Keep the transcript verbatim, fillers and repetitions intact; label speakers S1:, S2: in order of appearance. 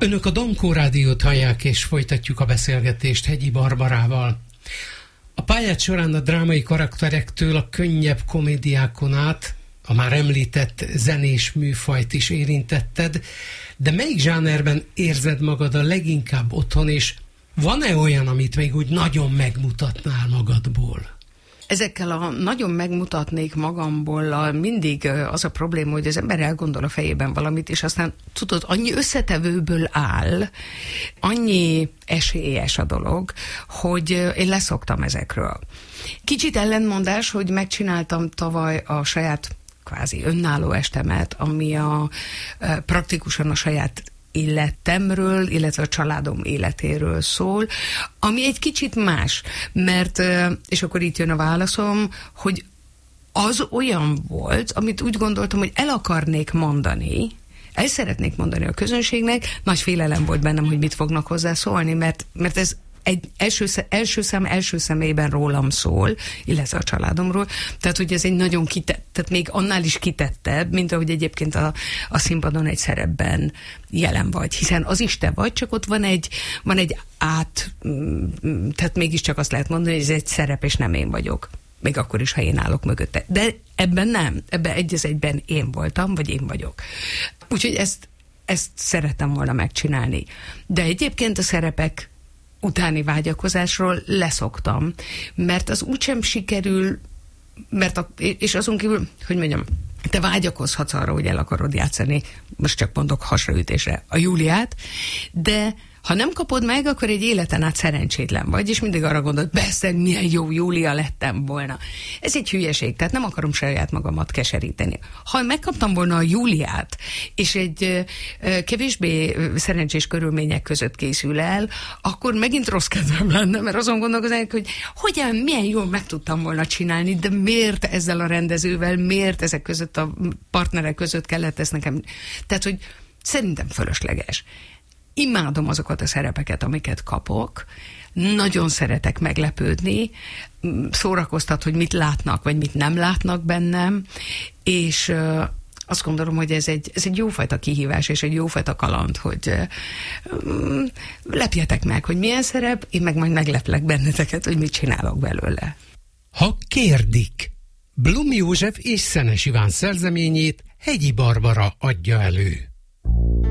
S1: Önök a Domkó Rádiót hallják, és folytatjuk a beszélgetést Hegyi Barbarával. A pályát során a drámai karakterektől a könnyebb komédiákon át a már említett zenés műfajt is érintetted, de melyik zsánerben érzed magad a leginkább otthon, és van-e olyan, amit még úgy nagyon megmutatnál magadból?
S2: Ezekkel a nagyon megmutatnék magamból, mindig az a probléma, hogy az ember elgondol a fejében valamit, és aztán tudod, annyi összetevőből áll, annyi esélyes a dolog, hogy én leszoktam ezekről. Kicsit ellentmondás, hogy megcsináltam tavaly a saját kvázi önálló estemet, ami a, praktikusan a saját életemről, illetve a családom életéről szól, ami egy kicsit más, mert, és akkor itt jön a válaszom, hogy az olyan volt, amit úgy gondoltam, hogy el akarnék mondani, el szeretnék mondani a közönségnek, nagy félelem volt bennem, hogy mit fognak hozzá szólni, mert, mert ez egy első, első szem első személyben rólam szól, illetve a családomról, tehát hogy ez egy nagyon kitett, tehát még annál is kitettebb, mint ahogy egyébként a, a színpadon egy szerepben jelen vagy, hiszen az is te vagy, csak ott van egy, van egy át, tehát mégiscsak azt lehet mondani, hogy ez egy szerep, és nem én vagyok. Még akkor is, ha én állok mögötte. De ebben nem, ebben egy az egyben én voltam, vagy én vagyok. Úgyhogy ezt, ezt szerettem volna megcsinálni. De egyébként a szerepek utáni vágyakozásról leszoktam, mert az úgysem sikerül, mert a, és azon kívül, hogy mondjam, te vágyakozhatsz arra, hogy el akarod játszani, most csak mondok hasraütésre, a Júliát, de ha nem kapod meg, akkor egy életen át szerencsétlen vagy, és mindig arra gondolod, persze, milyen jó Júlia lettem volna. Ez egy hülyeség, tehát nem akarom saját magamat keseríteni. Ha megkaptam volna a Júliát, és egy kevésbé szerencsés körülmények között készül el, akkor megint rossz kedvem lenne, mert azon gondolkoznék, hogy hogyan, milyen jól meg tudtam volna csinálni, de miért ezzel a rendezővel, miért ezek között a partnerek között kellett ezt nekem. Tehát, hogy szerintem fölösleges. Imádom azokat a szerepeket, amiket kapok, nagyon szeretek meglepődni, szórakoztat, hogy mit látnak, vagy mit nem látnak bennem, és uh, azt gondolom, hogy ez egy, ez egy jófajta kihívás, és egy jófajta kaland, hogy uh, lepjetek meg, hogy milyen szerep, én meg majd megleplek benneteket, hogy mit csinálok belőle.
S1: Ha kérdik, Blum József és Szenes Iván szerzeményét Hegyi Barbara adja elő.